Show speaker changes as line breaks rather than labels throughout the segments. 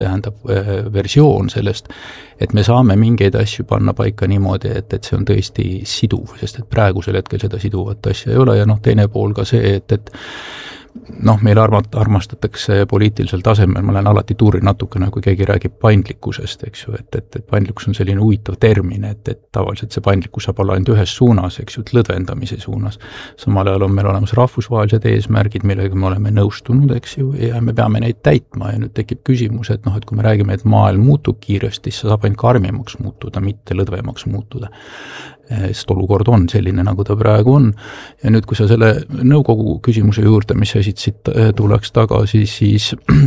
tähendab versioon sellest, et me saame mingeid asju panna paika niimoodi, et see on tõesti siduv, sest et praegusel hetkel seda siduvat asja ei ole ja teine pool ka see, et meil armastatakse poliitilisel tasemel, ma olen alati tuurin natukene, kui keegi räägib paindlikkusest, eks ju, et paindlikkus on selline huvitav termin, et tavaliselt see paindlikkus saab olla ainult ühes suunas, eks ju, lõdvendamise suunas. Samal ajal on meil olemas rahvusvahelised eesmärgid, millega me oleme nõustunud, eks ju, ja me peame neid täitma ja nüüd tekib küsimus, et kui me räägime, et maailm muutub kiiresti, siis saab ainult karmimaks muutuda, mitte lõdvemaks muutuda. Sest olukord on selline, nagu ta praegu on. Ja nüüd, kui sa selle nõukogu küsimuse juurde, mis siit tuleks tagasi, siis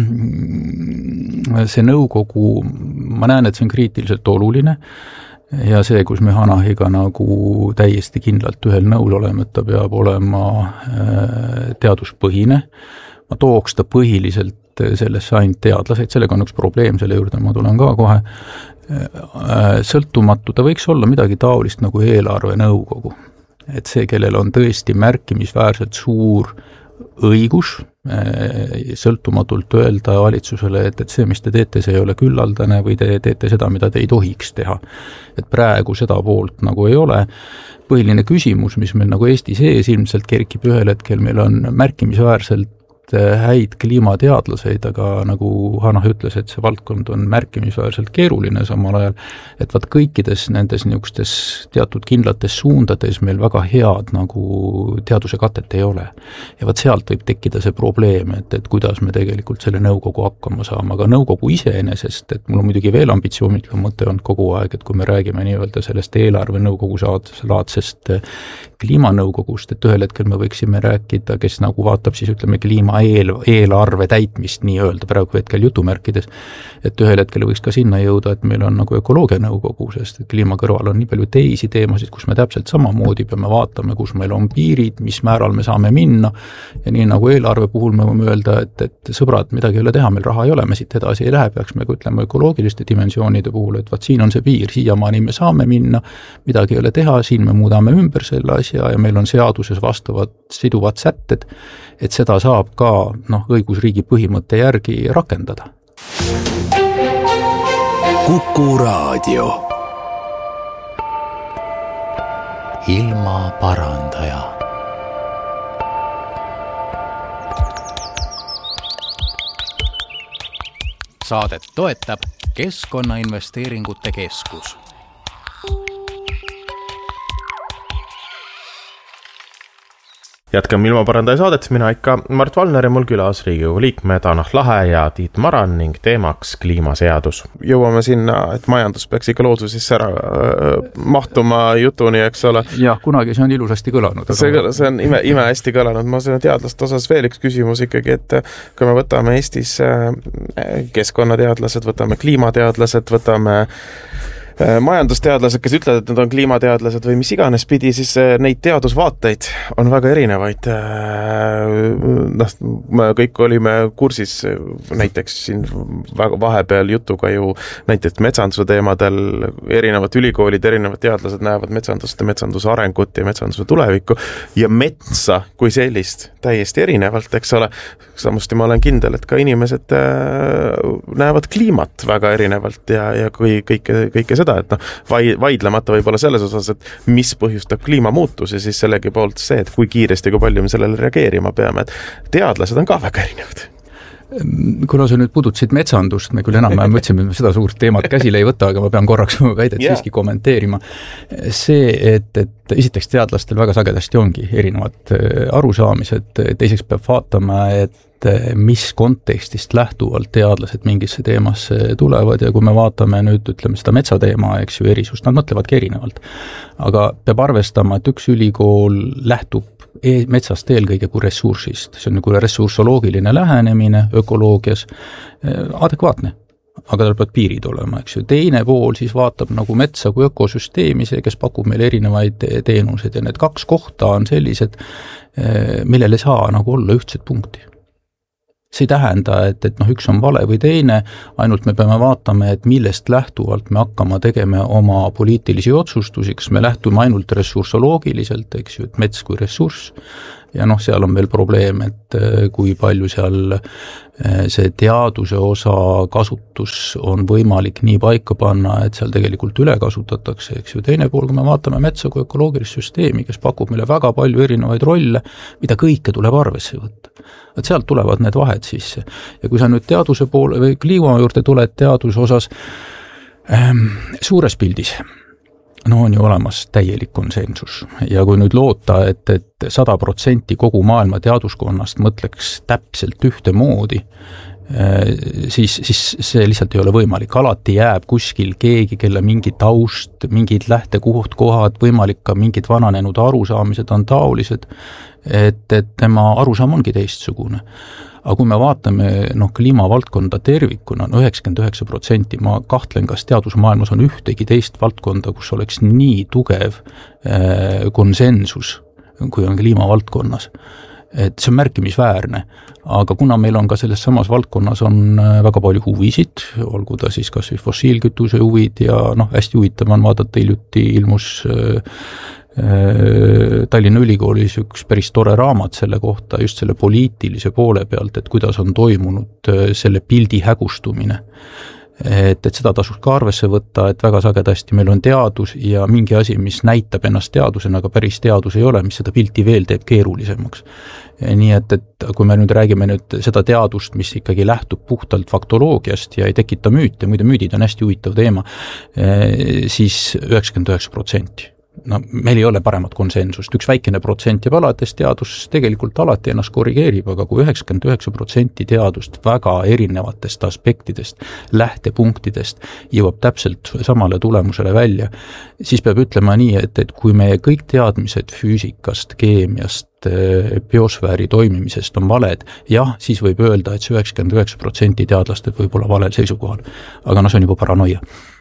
see nõukogu, ma näen, et see on kriitiliselt oluline ja see, kus me Hanahiga nagu täiesti kindlalt ühel nõul oleme, et ta peab olema teaduspõhine. Ma tooks ta põhiliselt sellesse ainult teadlaseid, sellega on üks probleem, selle juurde ma tulen ka kohe. Sõltumatu, ta võiks olla midagi taolist nagu eelarvenõukogu. Et see, kellel on tõesti märkimisväärselt suur õigus sõltumatult öelda valitsusele, et see, mis te teete, see ei ole küllaldane või te teete seda, mida te ei tohiks teha. Et praegu seda poolt nagu ei ole. Põhiline küsimus, mis meil nagu Eesti sees ilmselt kerkib ühel hetkel, meil on märkimisväärselt häid kliimateadlaseid, aga nagu Hanah ütles, et see valdkond on märkimisväärselt keeruline samal ajal, et kõikides nendes niisugustes teatud kindlates suundades meil väga head nagu teaduse katet ei ole. Ja sealt võib tekkida see probleem, et kuidas me tegelikult selle nõukogu hakkama saame, aga nõukogu iseenesest, et mul on muidugi veel ambitsioonikam mõte on kogu aeg, et kui me räägime nii-öelda sellest eelarvenõukogu laadsest kliimanõukogust, et ühel hetkel me võiksime rääkida, kes nagu vaatab siis ütleme eelarve täitmist nii-öelda praegu hetkel jutumärkides, et ühel hetkel võiks ka sinna jõuda, et meil on nagu ökoloogianõukogu, sest kliima kõrval on nii palju teisi teemasid, kus me täpselt samamoodi peame vaatama, kus meil on piirid, mis määral me saame minna ja nii nagu eelarve puhul me võime öelda, et sõbrad, midagi ei ole teha, meil raha ei ole, me siit edasi ei lähe, peaks me ütlema ökoloogiliste dimensioonide puhul, et siin on see piir, siiamaani me saame minna, midagi ei ole teha, siin me muudame ümber selle asja ja meil on seaduses vastavad siduvad sätted, et seda saab ka õigusriigi põhimõtte järgi rakendada.
Kuku Raadio. Ilma parandaja. Saadet toetab Keskkonnainvesteeringute Keskus.
Jätkame Ilmaparandaja saadet, mina ikka Mart Valner ja mul külas Riigikogu liikmed Hanah Lahe ja Tiit Maran ning teemaks kliimaseadus. Jõuame sinna, et majandus peaks ikka loodusesse ära mahtuma jutuni, eks ole.
Jah, kunagi see on ilusasti kõlanud.
See on ime hästi kõlanud. Ma selle teadlaste osas veel üks küsimus ikkagi, et kui me võtame Eestis keskkonnateadlased, võtame kliimateadlased, võtame majandusteadlased, kes ütlevad, et nad on kliimateadlased või mis iganes pidi, siis neid teadusvaateid on väga erinevaid. Me kõik olime kursis näiteks siin vahepeal jutuga ju näiteks metsanduse teemadel, erinevad ülikoolid, erinevad teadlased näevad metsandust ja metsanduse arengut ja metsanduse tulevikku ja metsa kui sellist täiesti erinevalt, eks ole. Samuti ma olen kindel, et ka inimesed näevad kliimat väga erinevalt ja kui kõike seda, et vaidlemata võib olla selles osas, et mis põhjustab kliimamuutusi, siis sellegi poolt see, et kui kiiresti, kui palju me sellele reageerima peame, et teadlased on ka väga erinevad.
Kuna sa nüüd puudutasid metsandust, me küll enam mõtlesime, et me seda suurt teemat käsile ei võta, aga ma pean korraks väidet siiski kommenteerima. See, et esiteks teadlastel väga sagedasti ongi erinevad arusaamised, teiseks peab vaatama, et mis kontekstist lähtuvalt teadlased mingisse teemasse tulevad ja kui me vaatame nüüd, ütleme seda metsateema, eks ju, erisust, nad mõtlevadki erinevalt. Aga peab arvestama, et üks ülikool lähtub metsast eelkõige kui ressursist. See on nagu ressursoloogiline lähenemine ökoloogias, adekvaatne, aga tal peavad piirid olema, eks ju. Teine pool siis vaatab nagu metsa kui ökosüsteemi, see, kes pakub meile erinevaid teenuseid ja need kaks kohta on sellised, millel ei saa nagu olla ühtset punkti. See ei tähenda, et üks on vale või teine, ainult me peame vaatama, et millest lähtuvalt me hakkama tegema oma poliitilisi otsustusi, kas me lähtume ainult ressursoloogiliselt, eks ju, et mets kui ressurss, ja seal on veel probleem, et kui palju seal see teaduse osa kasutus on võimalik nii paika panna, et seal tegelikult üle kasutatakse, eks ju. Teine pool, kui me vaatame metsa kui ökoloogilist süsteemi, kes pakub meile väga palju erinevaid rolle, mida kõike tuleb arvesse võtta. Et sealt tulevad need vahed sisse. Ja kui sa nüüd teaduse poole või kliima juurde tuled teaduse osas suures pildis, on ju olemas täielik konsensus. Ja kui nüüd loota, et 100% kogu maailma teaduskonnast mõtleks täpselt ühtemoodi, siis see lihtsalt ei ole võimalik. Alati jääb kuskil keegi, kelle mingi taust, mingid lähtekohad, võimalik ka mingid vananenud arusaamised on taolised, et tema arusaam ongi teistsugune. Aga kui me vaatame kliimavaldkonda tervikuna, 99%, ma kahtlen, kas teadusmaailmas on ühtegi teist valdkonda, kus oleks nii tugev konsensus, kui on kliimavaldkonnas. Et see on märkimisväärne, aga kuna meil on ka selles samas valdkonnas on väga palju huvisid, olgu ta siis kas või fossiilkütuse huvid ja hästi huvitav on vaadata, hiljuti ilmus Tallinna Ülikoolis üks päris tore raamat selle kohta, just selle poliitilise poole pealt, et kuidas on toimunud selle pildi hägustumine. Et seda tasuks ka arvesse võtta, et väga sagedasti meil on teadus ja mingi asi, mis näitab ennast teadusena, aga päris teadus ei ole, mis seda pilti veel teeb keerulisemaks. Nii et kui me nüüd räägime seda teadust, mis ikkagi lähtub puhtalt faktoloogiast ja ei tekita müüte, muide müüdid on hästi huvitav teema, siis 99%. Meil ei ole paremat konsensust, üks väikene protsent jääb alates, teadus tegelikult alati ennast korrigeerib, aga kui 99% teadust väga erinevatest aspektidest, lähtepunktidest jõuab täpselt samale tulemusele välja, siis peab ütlema nii, et kui meie kõik teadmised füüsikast, keemiast, biosfääri toimimisest on valed, jah, siis võib öelda, et see 99% teadlastel võib olla valel seisukohal, aga see on juba paranoia.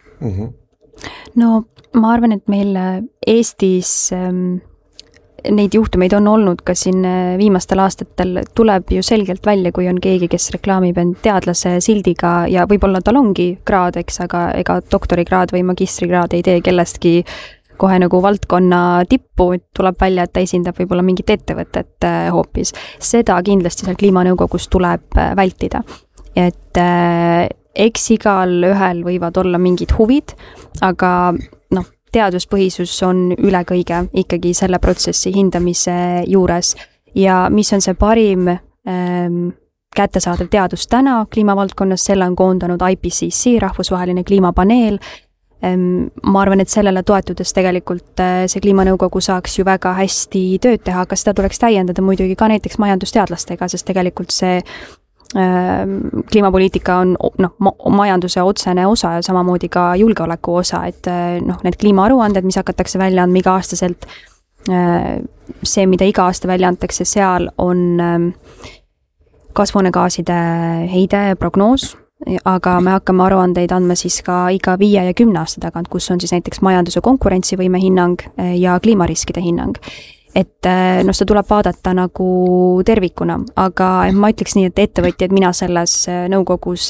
No ma arvan, et meil Eestis neid juhtumeid on olnud ka siin viimastel aastatel, tuleb ju selgelt välja, kui on keegi, kes reklaamib end teadlase sildiga ja võib-olla tal ongi kraad, eks, aga ega doktorikraad või magistrikraad ei tee kellestki kohe nagu valdkonna tippu, tuleb välja, et ta esindab võib-olla mingit ettevõtet hoopis. Seda kindlasti seal kliimanõukogus tuleb vältida. Et eks igal ühel võivad olla mingid huvid, aga teaduspõhisus on üle kõige ikkagi selle protsessi hindamise juures ja mis on see parim kättesaadav teadus täna kliimavaldkonnas, selle on koondanud IPCC, rahvusvaheline kliimapaneel. Ma arvan, et sellele toetudes tegelikult see kliimanõukogu saaks ju väga hästi tööd teha, aga seda tuleks täiendada muidugi ka näiteks majandusteadlastega, sest tegelikult see kliimapoliitika on majanduse otsene osa ja samamoodi ka julgeoleku osa, et need kliimaaruanded, mis hakatakse välja andma iga-aastaselt, see, mida iga aasta välja antakse, seal on kasvuhoonegaaside heide prognoos, aga me hakkame aruandeid andma siis ka iga 5 ja 10 aasta tagant, kus on siis näiteks majanduse konkurentsivõime hinnang ja kliimariskide hinnang. Et seda tuleb vaadata nagu tervikuna, aga ma ütleks nii, et ettevõtjad mina selles nõukogus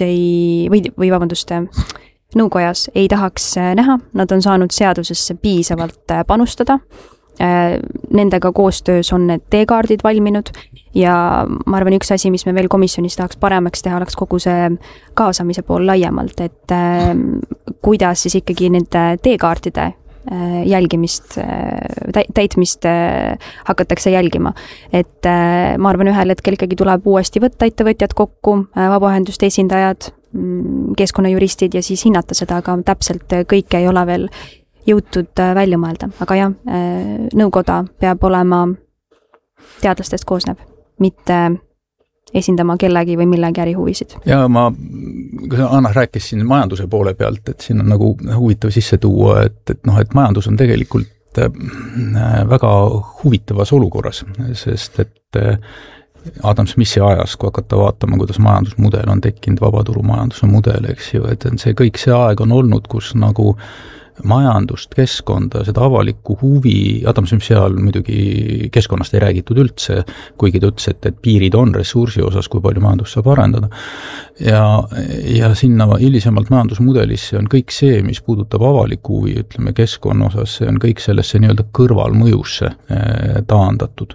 nõukojas ei tahaks näha, nad on saanud seadusesse piisavalt panustada, nendega koostöös on need teekaardid valminud ja ma arvan, üks asi, mis me veel komisjonis tahaks paremaks teha, oleks kogu see kaasamise pool laiemalt, et kuidas siis ikkagi nende teekaartide jälgimist, täitmist hakatakse jälgima. Et ma arvan, ühel hetkel ikkagi tuleb uuesti võtta ettevõtjad kokku, vabaühenduste esindajad, keskkonnajuristid ja siis hinnata seda, aga täpselt kõike ei ole veel jõutud välja mõelda. Aga jah, nõukoda peab olema teadlastest koosnev, mitte esindama kellegi või millegi ärihuvisid.
Ja Anna rääkis siin majanduse poole pealt, et siin on nagu huvitav sisse tuua, et majandus on tegelikult väga huvitavas olukorras, sest et Adam Smithi ajas, kui hakata vaatama, kuidas majandusmudel on tekkinud, vabaturumajanduse mudel, eks ju, et see kõik see aeg on olnud, kus nagu majandust, keskkonda, seda avalikku huvi, Adam Smith seal muidugi keskkonnast ei räägitud üldse, kuigi ta ütles, et piirid on ressursi osas, kui palju majandust saab arendada. Ja sinna hilisemalt majandusmudelisse on kõik see, mis puudutab avalikku huvi, ütleme keskkonna osas, see on kõik sellesse nii-öelda kõrvalmõjusse taandatud.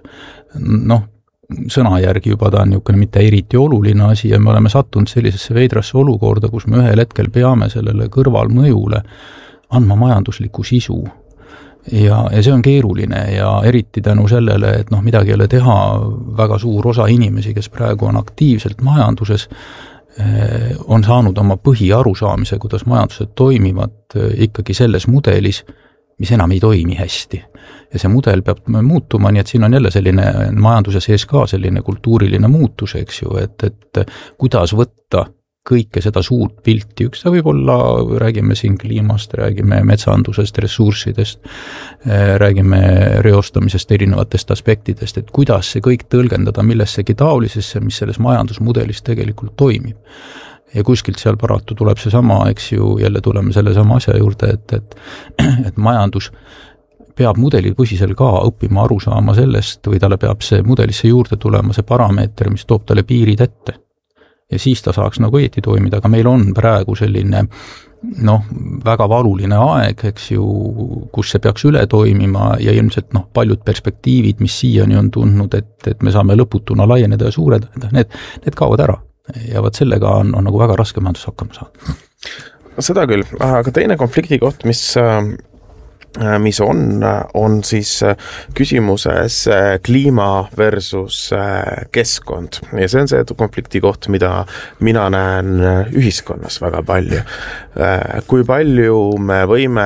noh, sõna järgi juba ta on niisugune mitte eriti oluline asi ja me oleme sattunud sellisesse veidrasse olukorda, kus me ühel hetkel peame sellele kõrvalmõjule andma majanduslikku sisu. Ja see on keeruline ja eriti tänu sellele, et noh, midagi ei ole teha, väga suur osa inimesi, kes praegu on aktiivselt majanduses, on saanud oma põhiarusaamise, kuidas majandused toimivad ikkagi selles mudelis, mis enam ei toimi hästi. Ja see mudel peab muutuma, nii et siin on jälle selline majanduse sees ka selline kultuuriline muutus, eks ju, et kuidas võtta kõike seda suurt pilti, üks ta võib olla, räägime siin kliimast, räägime metsandusest, ressurssidest, räägime reostamisest, erinevatest aspektidest, et kuidas see kõik tõlgendada millessegi taolisesse, mis selles majandusmudelis tegelikult toimib. Ja kuskilt seal paratu tuleb see sama, eks ju, jälle tuleme selle sama asja juurde, et majandus peab mudelipõhisel ka õppima aru saama sellest või talle peab see mudelisse juurde tulema see parameeter, mis toob talle piirid ette. Ja siis ta saaks nagu õieti toimida, aga meil on praegu selline väga valuline aeg, eks ju, kus see peaks üle toimima ja ilmselt paljud perspektiivid, mis siiani on tundnud, et me saame lõputuna laieneda ja suureda, need kaovad ära. Ja võt sellega on nagu väga raske majandus hakkama saada.
Seda küll, aga teine konflikti koht, mis on siis küsimuses kliima versus keskkond. Ja see on see konflikti koht, mida mina näen ühiskonnas väga palju. Kui palju me võime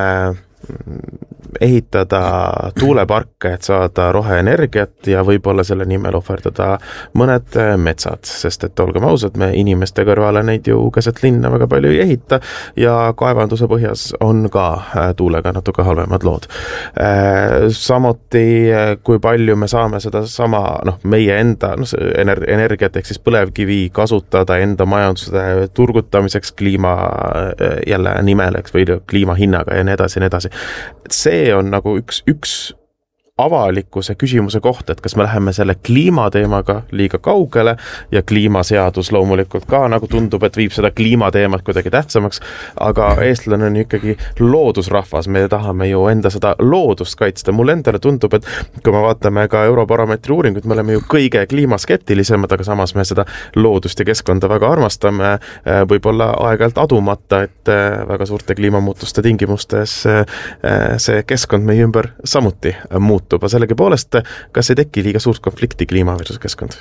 ehitada tuuleparke, et saada roheenergiat ja võib-olla selle nimel ohverdada mõned metsad, sest et olgem ausad, me inimeste kõrvale neid ju keset linna väga palju ei ehita ja kaevanduse põhjas on ka tuulega natuke halvemad lood. Samuti, kui palju me saame seda sama, meie enda energiat ehk siis põlevkivi kasutada enda majanduse turgutamiseks kliima jälle nimel, või kliima hinnaga ja nii edasi. See on nagu üks avalikkuse küsimuse koht, et kas me läheme selle kliimateemaga liiga kaugele ja kliimaseadus loomulikult ka nagu tundub, et viib seda kliimateemat kuidagi tähtsamaks, aga eestlane on ikkagi loodusrahvas, me tahame ju enda seda loodust kaitsta. Mulle endale tundub, et kui me vaatame ka Eurobaromeetri uuringut, me oleme ju kõige kliimaskeptilisemad, aga samas me seda loodust ja keskkonda väga armastame, võib-olla aeg-ajalt adumata, et väga suurte kliimamuutuste tingimustes see keskkond meie ümber samuti muutub. Aga sellegi poolest, kas ei teki liiga suurt konflikti kliima versus keskkond?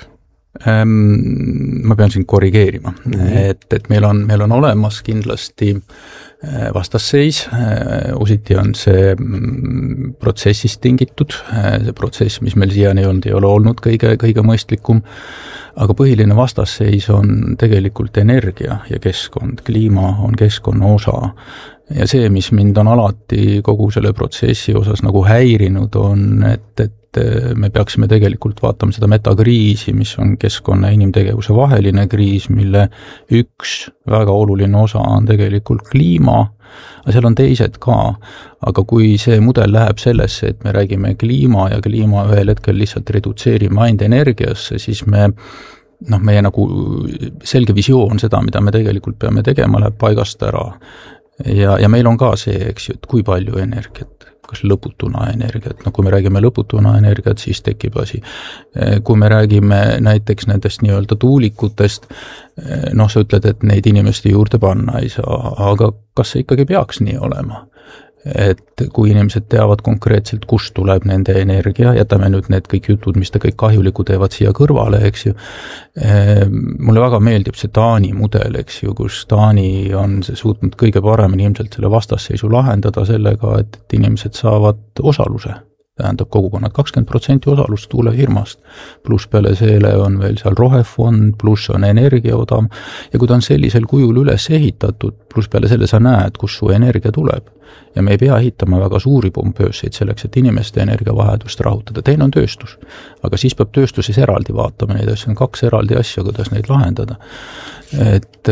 Ma pean siin korrigeerima, et meil on olemas kindlasti vastasseis, ositi on see protsessist tingitud, see protsess, mis meil siiani ei ole olnud kõige mõistlikum, aga põhiline vastasseis on tegelikult energia ja keskkond, kliima on keskkonna osa. Ja see, mis mind on alati kogu selle protsessi osas nagu häirinud on, et me peaksime tegelikult vaatama seda metakriisi, mis on keskkonna ja inimtegevuse vaheline kriis, mille üks väga oluline osa on tegelikult kliima, aga seal on teised ka. Aga kui see mudel läheb sellesse, et me räägime kliima ja kliima ühel hetkel lihtsalt redutseerime ainult energiasse, siis meie nagu selge visioon seda, mida me tegelikult peame tegema, läheb paigast ära. Ja meil on ka see, eks ju, et kui palju energiat, kas lõputuna energiat, kui me räägime lõputuna energiat, siis tekib asi. Kui me räägime näiteks nendest nii-öelda tuulikutest, sa ütled, et neid inimeste juurde panna ei saa, aga kas see ikkagi peaks nii olema? Et kui inimesed teavad konkreetselt, kust tuleb nende energia, jätame nüüd need kõik jutud, mis te kõik kahjuliku teevad siia kõrvale, eks ju. Mulle väga meeldib see Taani mudel, eks ju, kus Taani on suutnud kõige paremini ilmselt selle vastasseisu lahendada sellega, et inimesed saavad osaluse. Tähendab kogukonnad 20% osalust tuulefirmast, pluss peale selle on veel seal rohefond, pluss on energia odav ja kui ta on sellisel kujul üles ehitatud, pluss peale selle sa näed, kus su energia tuleb ja me ei pea ehitama väga suuri pompööseid selleks, et inimeste energiavahedust rahutada. Teine on tööstus, aga siis peab tööstuses eraldi vaatama neid asju, on 2 eraldi asja, kuidas neid lahendada. Et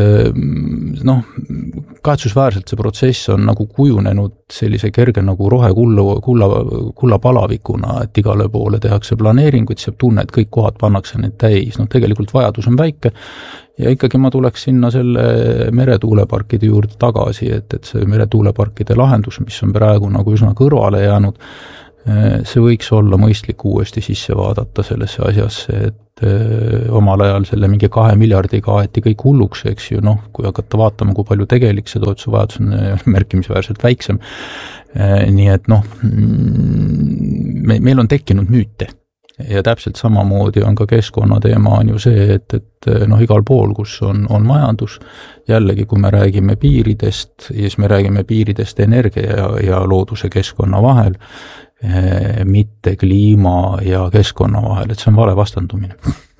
kahetsusväärselt see protsess on nagu kujunenud sellise kerge nagu rohekulla palavikuna, et igale poole tehakse planeeringuid, saab tunne, et kõik kohad pannakse need täis, tegelikult vajadus on väike ja ikkagi ma tuleks sinna selle meretuuleparkide juurde tagasi, et see meretuuleparkide lahendus, mis on praegu nagu üsna kõrvale jäänud, see võiks olla mõistlik uuesti sisse vaadata sellesse asjasse, et omal ajal selle mingi 2 miljardiga aeti kõik hulluks, eks ju, kui hakata vaatama, kui palju tegelik see toetuse vajadus on märkimisväärselt väiksem. Nii et meil on tekkinud müüte ja täpselt samamoodi on ka keskkonnateema on ju see, et igal pool, kus on majandus, jällegi kui me räägime piiridest, siis me räägime piiridest energia ja looduse keskkonna vahel, mitte kliima ja keskkonna vahel, et see on vale vastandumine.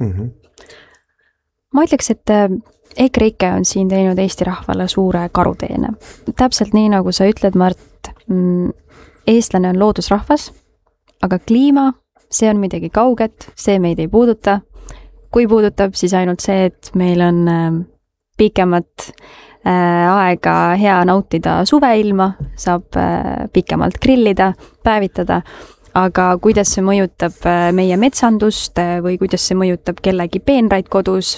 Ma ütleks, et EKRIKE on siin teinud Eesti rahvale suure karuteene. Täpselt nii, nagu sa ütled, Mart, eestlane on loodusrahvas, aga kliima, see on midagi kauget, see meid ei puuduta. Kui puudutab, siis ainult see, et meil on pikemat aega hea nautida suveilma, saab pikemalt grillida, päevitada, aga kuidas see mõjutab meie metsandust või kuidas see mõjutab kellegi peenraid kodus,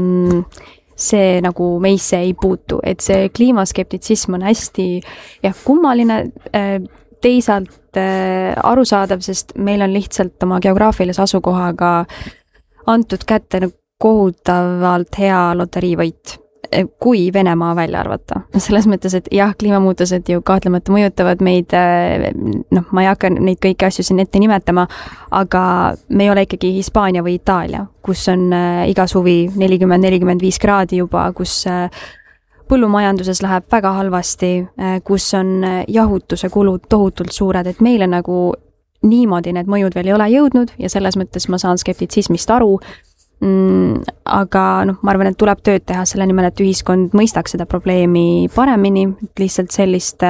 see nagu meisse ei puutu, et see kliimaskeptitsism on hästi kummaline, teisalt arusaadav, sest meil on lihtsalt oma geograafilise asukohaga antud kätte kohutavalt hea loteriivõit, kui Venemaa välja arvata. Selles mõttes, et jah, kliimamuutused ju kahtlemata mõjutavad meid, ma ei hakka neid kõiki asju siin ette nimetama, aga me ei ole ikkagi Hispaania või Itaalia, kus on iga suvi 40-45 kraadi juba, kus põllumajanduses läheb väga halvasti, kus on jahutuse kulud tohutult suured, et meile nagu niimoodi need mõjud veel ei ole jõudnud ja selles mõttes ma saan skeptitsismist aru, aga ma arvan, et tuleb tööd teha selle nimel, et ühiskond mõistaks seda probleemi paremini, et lihtsalt sellist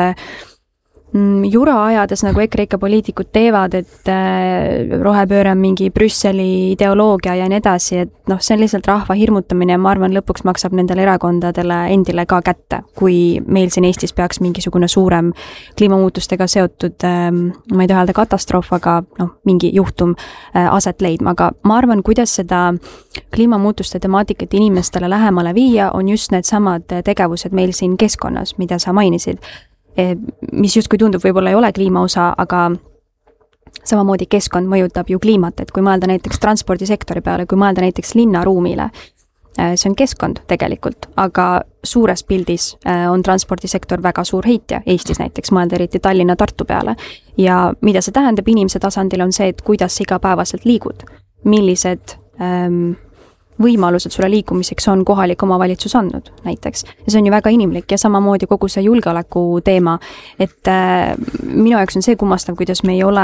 jura ajades, nagu EKRIKE poliitikud teevad, et rohepööre on mingi Brüsseli ideoloogia ja nii edasi, et see on lihtsalt rahva hirmutamine ja ma arvan, lõpuks maksab nendele erakondadele endile ka kätte, kui meil siin Eestis peaks mingisugune suurem kliimamuutustega seotud, ma ei taha öelda katastroof, aga mingi juhtum aset leidma, aga ma arvan, kuidas seda kliimamuutuste temaatikat inimestele lähemale viia, on just need samad tegevused meil siin keskkonnas, mida sa mainisid, mis justkui tundub võib-olla ei ole kliima osa, aga samamoodi keskkond mõjutab ju kliimat, et kui mõelda näiteks transpordisektori peale, kui mõelda näiteks linnaruumile, see on keskkond tegelikult, aga suures pildis on transpordisektor väga suur heitja, Eestis näiteks mõelda eriti Tallinna, Tartu peale. Ja mida see tähendab inimese tasandil on see, et kuidas igapäevaselt liigud, millised võimalused sulle liikumiseks on kohalik omavalitsus andnud näiteks. Ja see on ju väga inimlik ja samamoodi kogu see julgeoleku teema, et minu jaoks on see kummastav, kuidas me ei ole,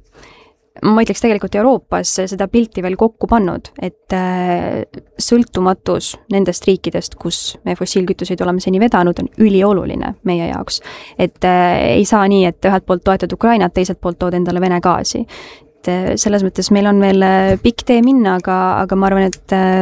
ma ütleks tegelikult Euroopas seda pilti veel kokku pannud, et sõltumatus nendest riikidest, kus me fossiilkütuseid oleme seni vedanud, on ülioluline meie jaoks. Et ei saa nii, et ühelt poolt toetad Ukrainat, teiselt poolt tood endale Vene gaasi. Selles mõttes meil on veel pikk tee minna, aga ma arvan,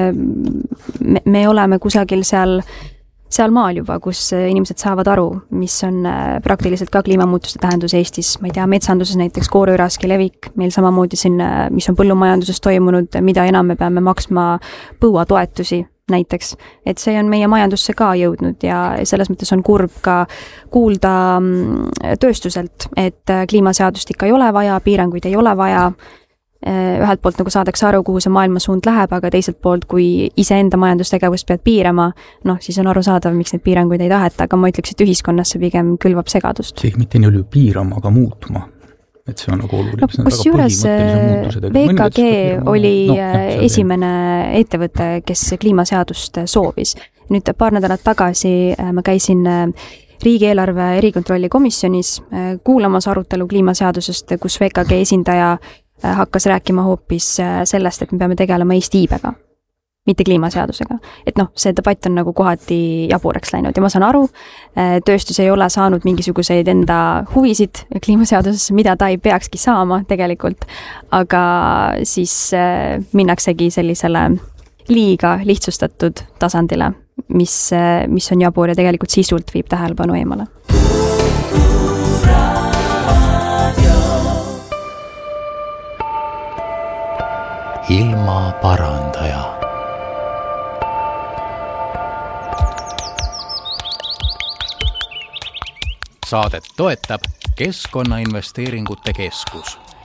et me oleme kusagil seal maal juba, kus inimesed saavad aru, mis on praktiliselt ka kliimamuutuste tähendus Eestis, ma ei tea, metsanduses näiteks kooreüraski levik, meil samamoodi siin, mis on põllumajanduses toimunud, mida enam me peame maksma põuatoetusi näiteks, et see on meie majandusse ka jõudnud ja selles mõttes on kurb ka kuulda tööstuselt, et kliimaseadust ikka ei ole vaja, piiranguid ei ole vaja, ühelt poolt nagu saadakse aru, kuhu see maailmasuund läheb, aga teiselt poolt, kui iseenda majandustegevust pead piirama, siis on arusaadav, miks neid piiranguid ei taheta, aga ma ütleks, et ühiskonnas see pigem külvab segadust.
See mitte nii piirama, aga muutma. Et see on nagu oluline.
Kus juures VKG oli esimene ettevõte, kes kliimaseadust soovis. Nüüd paar nädalat tagasi ma käisin riigieelarve erikontrolli komisjonis kuulamas arutelu kliimaseadusest, kus VKG esindaja hakkas rääkima hoopis sellest, et me peame tegelema Eesti iibega, mitte kliimaseadusega. Et see debatt on nagu kohati jabureks läinud ja ma saan aru, tööstus ei ole saanud mingisuguseid enda huvisid kliimaseadusesse, mida ta ei peakski saama tegelikult, aga siis minnaksegi sellisele liiga lihtsustatud tasandile, mis on jabur ja tegelikult sisult viib tähelepanu eemale.
Ilma parandaja. Saadet toetab Keskkonnainvesteeringute Keskus.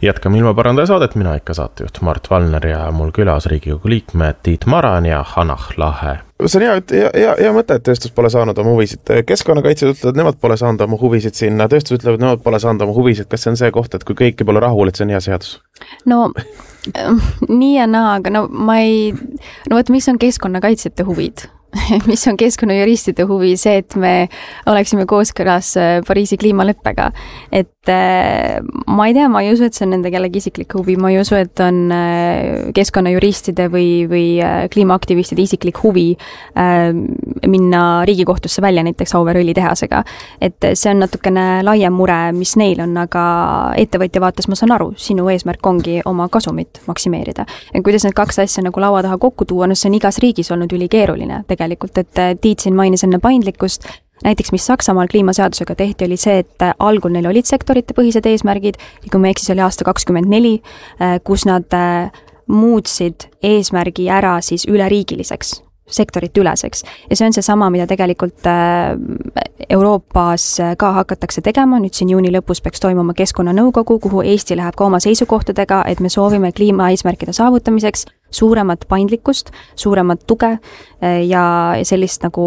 Jätkame ilmaparandaja saadet, mina ikka saatejuht Mart Valner ja mul külas Riigikogu liikmed Tiit Maran ja Hanah Lahe. See on hea mõte, et tööstus pole saanud oma huvisid. Keskkonnakaitsjad ütlevad, nemad pole saanud oma huvisid sinna. Tööstus ütlevad, nemad pole saanud oma huvisid. Kas see on see koht, et kui kõiki pole rahul, et see on hea seadus?
No nii ja naa, aga miks on keskkonnakaitsjate huvid? Mis on keskkonnajuristide huvi, see, et me oleksime kooskõlas Pariisi kliimaleppega. Et ma ei tea, ma ei usu, et see on nende kellegi isiklik huvi, ma ei usu, et on keskkonnajuristide või kliimaaktivistide isiklik huvi minna Riigikohtusse välja näiteks Auvere õlitehasega. Et see on natukene laiem mure, mis neil on, aga ettevõtja vaates ma saan aru, sinu eesmärk ongi oma kasumit maksimeerida. Ja kuidas need kaks asja nagu laua taha kokku tuua, see on igas riigis olnud ülikeeruline tegelikult, et Tiit siin mainis enne paindlikkust. Näiteks, mis Saksamaal kliimaseadusega tehti, oli see, et algul neil olid sektorite põhised eesmärgid, ja kui me eksis, oli aasta 2024, kus nad muutsid eesmärgi ära siis üleriigiliseks, sektorite üleseks. Ja see on see sama, mida tegelikult Euroopas ka hakatakse tegema. Nüüd siin juuni lõpus peaks toimuma keskkonnanõukogu, kuhu Eesti läheb ka oma seisukohtadega, et me soovime kliimaeesmärkide saavutamiseks suuremat paindlikkust, suuremat tuge ja sellist nagu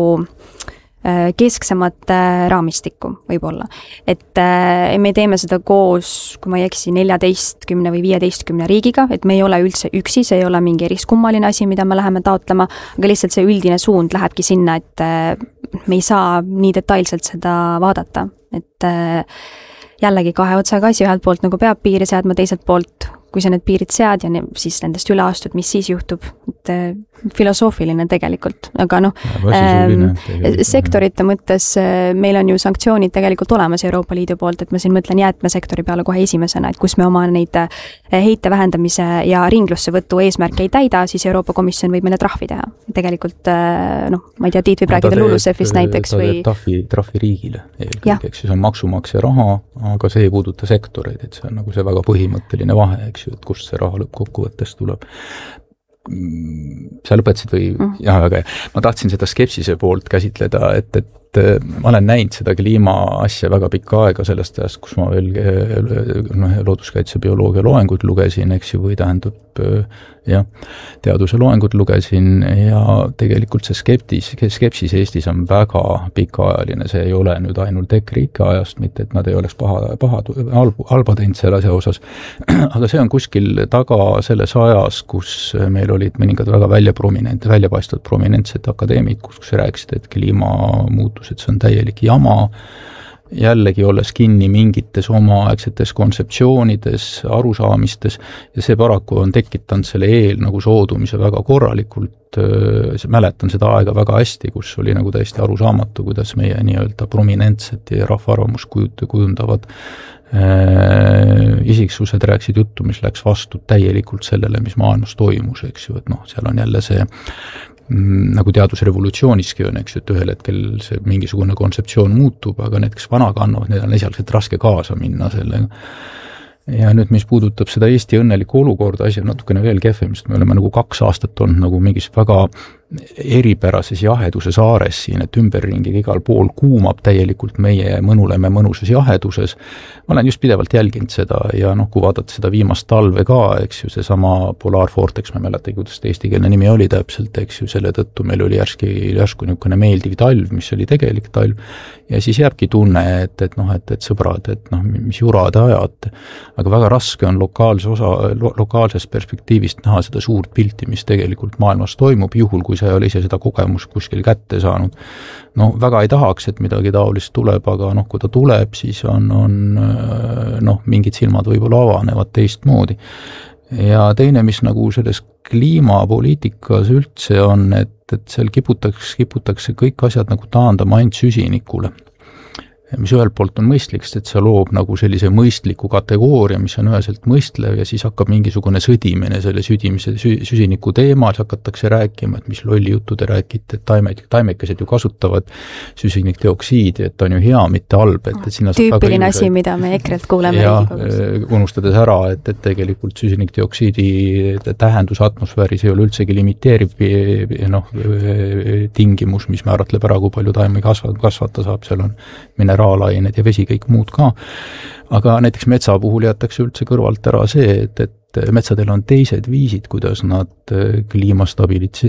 kesksemat raamistikku võib-olla. Et me teeme seda koos, kui ma ei eksi, 14 või 15 riigiga, et me ei ole üldse üksi, see ei ole mingi eriskummaline asi, mida me läheme taotlema, aga lihtsalt see üldine suund lähebki sinna, et me ei saa nii detailselt seda vaadata. Et jällegi kahe otsaga asi, ühelt poolt nagu peab piiri seadma, teiselt poolt kui sa need piirid sead ja siis nendest üle astud, mis siis juhtub, et filosoofiline tegelikult, aga sektorite mõttes meil on ju sanktsioonid tegelikult olemas Euroopa Liidu poolt, et ma siin mõtlen jäätmesektori peale kohe esimesena, et kus me oma neid heite vähendamise ja ringlusse võtu eesmärke ei täida, siis Euroopa Komisjon võib meile trahvi teha. Tegelikult, ma ei tea, Tiit võib rääkida LULUCF-ist näiteks või...
Trahvi riigile eelkõige, eks see on maksumaksja raha, aga see ei puuduta sektoreid, et see on nagu see väga põhimõtteline vahe, eks ju, et kust see raha lõppkokkuvõttes tuleb. Sa lõpetasid või? Jah, väga hea. Ma tahtsin seda skepsise poolt käsitleda, et ma olen näinud seda kliima asja väga pikka aega sellest ajast, kus ma veel looduskaitse bioloogia loengud lugesin, eks ju, või tähendab teaduse loengud lugesin ja tegelikult see skepsis Eestis on väga pikaajaline, see ei ole nüüd ainult EKRIIKE ajast, mitte et nad ei oleks halba teinud selle asja osas, aga see on kuskil taga selles ajas, kus meil olid mõningad väga väljapaistvad prominentsed akadeemid, kus rääkisid, et kliimamuutused, see on täielik jama, jällegi olles kinni mingites omaaegsetes kontseptsioonides, arusaamistes ja see paraku on tekitanud selle nagu soodumise väga korralikult, mäletan seda aega väga hästi, kus oli nagu täiesti arusaamatu, kuidas meie nii-öelda prominentsed ja rahvaarvamus kujundavad isiksused rääksid juttu, mis läks vastu täielikult sellele, mis maailmas toimus, eks ju, et seal on jälle see nagu teadusrevolutsiooniski on, eks ju, et ühel hetkel see mingisugune kontseptsioon muutub, aga need, kes vana kannavad, need on esialgselt raske kaasa minna sellega. Ja nüüd, mis puudutab seda Eesti õnnelikku olukorda, asi on natukene veel kehvem, sest me oleme nagu 2 aastat olnud nagu mingis väga eripärases jaheduse saares siin, et ümberringi igal pool kuumab täielikult meie mõnuleme mõnusas jaheduses. Ma olen just pidevalt jälginud seda ja kui vaadata seda viimast talve ka, eks ju, seesama Polarfortex, ma mäletan, kuidas eestikeelne nimi oli täpselt, eks ju, selle tõttu meil oli järsku niisugune meeldiv talv, mis oli tegelik talv ja siis jääbki tunne, et sõbrad, et mis jura te ajate. Aga väga raske on lokaalsest perspektiivist näha seda suurt pilti, mis tegelikult maailmas toimub, juhul kui sa ei ole ise seda kogemust kuskil kätte saanud. Väga ei tahaks, et midagi taolist tuleb, aga kui ta tuleb, siis on mingid silmad võib-olla avanevad teistmoodi. Ja teine, mis nagu selles kliimapoliitikas üldse on, et seal kiputakse kõik asjad nagu taandama ainult süsinikule. Mis ühelt poolt on mõistlik, sest see loob nagu sellise mõistliku kategooria, mis on üheselt mõistlev ja siis hakkab mingisugune sõdimine selle süsiniku teemal, hakatakse rääkima, et mis lolli juttu te räägite, et taimekesed ju kasutavad süsinikdioksiidi, et on ju hea, mitte halb.
Tüüpiline asi, mida me EKRE-lt kuuleme Riigikogus.
Unustades ära, et tegelikult süsinikdioksiidi tähendus atmosfääris ei ole üldsegi limiteeriv tingimus, mis määratleb ära, kui palju taimi kasvata saab, seal on mineraalaineid ja vesi, kõik muud ka. Aga näiteks metsa puhul jätakse üldse kõrvalt ära see, et metsadel on teised viisid, kuidas nad kliima